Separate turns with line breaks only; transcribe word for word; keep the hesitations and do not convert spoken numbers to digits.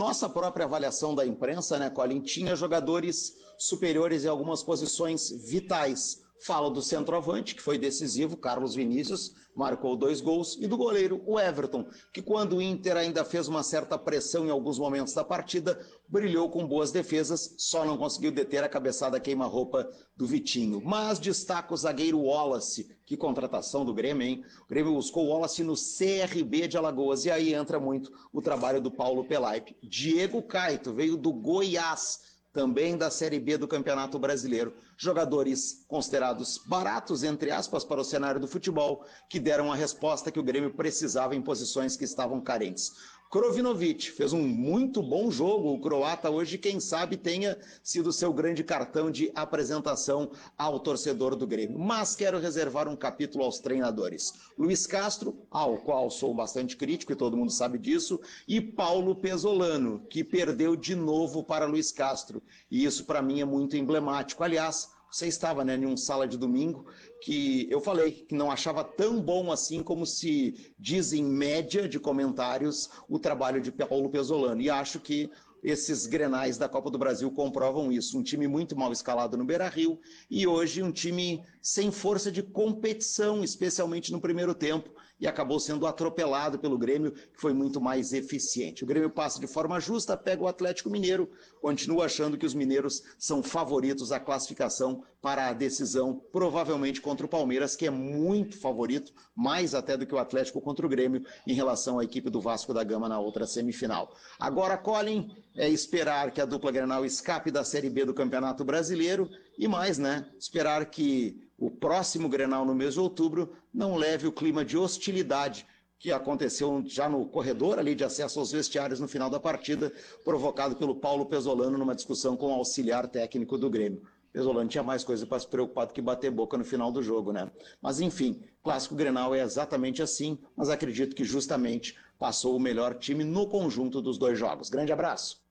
nossa própria avaliação da imprensa, né, Colin, tinha jogadores superiores em algumas posições vitais. Falo do centroavante, que foi decisivo, Carlos Vinícius, marcou dois gols, e do goleiro, o Everton, que quando o Inter ainda fez uma certa pressão em alguns momentos da partida, brilhou com boas defesas, só não conseguiu deter a cabeçada queima-roupa do Vitinho. Mas destaca o zagueiro Wallace, que contratação do Grêmio, hein? O Grêmio buscou o Wallace no C R B de Alagoas, e aí entra muito o trabalho do Paulo Pelaipe. Diego Caito veio do Goiás, também da Série B do Campeonato Brasileiro. Jogadores considerados baratos, entre aspas, para o cenário do futebol, que deram a resposta que o Grêmio precisava em posições que estavam carentes. Krovinovic fez um muito bom jogo, o croata hoje, quem sabe tenha sido seu grande cartão de apresentação ao torcedor do Grêmio. Mas quero reservar um capítulo aos treinadores. Luiz Castro, ao qual sou bastante crítico e todo mundo sabe disso, e Paulo Pesolano, que perdeu de novo para Luiz Castro. E isso para mim é muito emblemático. Aliás, você estava, né, em um sala de domingo que eu falei que não achava tão bom assim como se diz em média de comentários o trabalho de Paulo Pesolano. E acho que esses grenais da Copa do Brasil comprovam isso. Um time muito mal escalado no Beira-Rio e hoje um time sem força de competição, especialmente no primeiro tempo, e acabou sendo atropelado pelo Grêmio, que foi muito mais eficiente. O Grêmio passa de forma justa, pega o Atlético Mineiro, continua achando que os mineiros são favoritos à classificação para a decisão, provavelmente contra o Palmeiras, que é muito favorito, mais até do que o Atlético contra o Grêmio, em relação à equipe do Vasco da Gama na outra semifinal. Agora, Colin, é esperar que a dupla Grenal escape da Série B do Campeonato Brasileiro e mais, né? Esperar que o próximo Grenal no mês de outubro não leve o clima de hostilidade que aconteceu já no corredor ali de acesso aos vestiários no final da partida, provocado pelo Paulo Pesolano numa discussão com o auxiliar técnico do Grêmio. Pesolano tinha mais coisa para se preocupar do que bater boca no final do jogo, né? Mas enfim, clássico Grenal é exatamente assim, mas acredito que justamente passou o melhor time no conjunto dos dois jogos. Grande abraço!